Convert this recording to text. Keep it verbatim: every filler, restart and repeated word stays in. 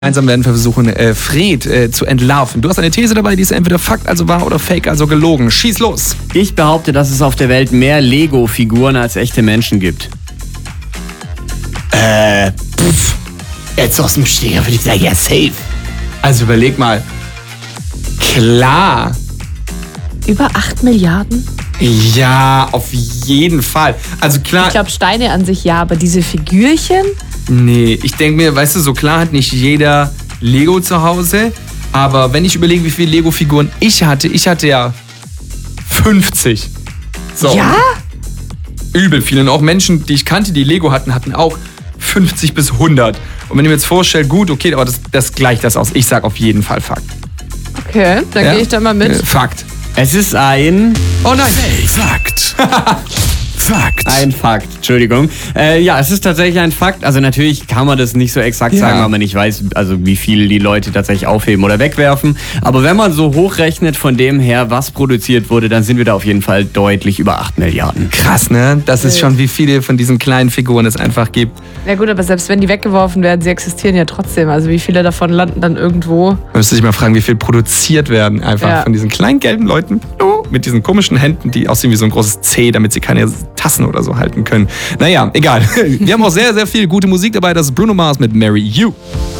Gemeinsam werden wir versuchen, äh, Fred äh, zu entlarven. Du hast eine These dabei, die ist entweder Fakt, also wahr, oder Fake, also gelogen. Schieß los! Ich behaupte, dass es auf der Welt mehr Lego-Figuren als echte Menschen gibt. Äh, pff. Jetzt aus dem Steher würde ich sagen, ja, safe. Also überleg mal. Klar. Über acht Milliarden? Ja, auf jeden Fall. Also klar. Ich glaube, Steine an sich ja, aber diese Figürchen? Nee, ich denke mir, weißt du, so klar hat nicht jeder Lego zu Hause. Aber wenn ich überlege, wie viele Lego-Figuren ich hatte, ich hatte ja fünfzig. So. Ja? Übel viele. Und auch Menschen, die ich kannte, die Lego hatten, hatten auch fünfzig bis hundert. Und wenn ihr mir jetzt vorstellt, gut, okay, aber das, das gleicht das aus. Ich sag auf jeden Fall Fakt. Okay, dann Ja? gehe ich da mal mit. Äh, Fakt. Es ist ein... Oh nein. Fakt. Fakt. Ein Fakt, Entschuldigung. Äh, ja, es ist tatsächlich ein Fakt. Also natürlich kann man das nicht so exakt Ja. sagen, weil man nicht weiß, also wie viel die Leute tatsächlich aufheben oder wegwerfen. Aber wenn man so hochrechnet von dem her, was produziert wurde, dann sind wir da auf jeden Fall deutlich über acht Milliarden. Krass, ne? Das ist schon, wie viele von diesen kleinen Figuren es einfach gibt. Ja gut, aber selbst wenn die weggeworfen werden, sie existieren ja trotzdem. Also wie viele davon landen dann irgendwo? Man müsste sich mal fragen, wie viel produziert werden einfach Ja. von diesen kleinen gelben Leuten mit diesen komischen Händen, die aussehen wie so ein großes C, damit sie keine Tassen oder so halten können. Naja, egal. Wir haben auch sehr, sehr viel gute Musik dabei. Das ist Bruno Mars mit Marry You.